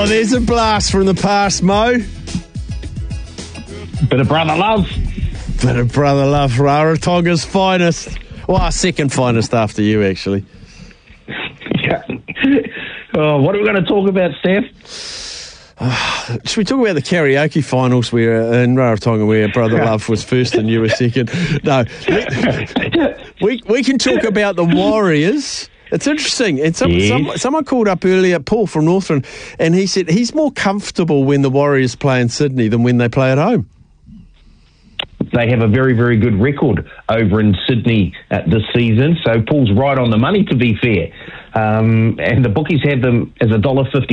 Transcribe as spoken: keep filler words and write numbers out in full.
Oh, there's a blast from the past, Mo. Bit of brother love. Bit of brother love for Rarotonga's finest. Well, our second finest after you, actually. Oh, what are we going to talk about, Steph? Uh, should we talk about the karaoke finals where uh, in Rarotonga where Brother Love was first and you were second? No. we, we can talk about the Warriors. It's interesting. And some, yes. some, someone called up earlier, Paul from Northland, and he said he's more comfortable when the Warriors play in Sydney than when they play at home. They have a very, very good record over in Sydney uh, this season, so Paul's right on the money, to be fair. Um, and the bookies have them as a one dollar fifty